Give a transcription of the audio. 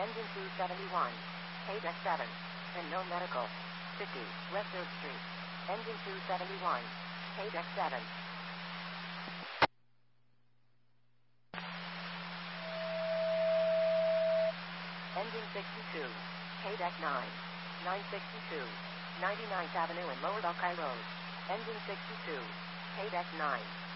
Engine 271. KDEX 7. And no medical. 50. West 3rd Street. Engine 271. KDEX 7. Engine 62. KDEX 9. 962. 99th Avenue and Lower Buckeye Road. Engine 62. KDEX 9.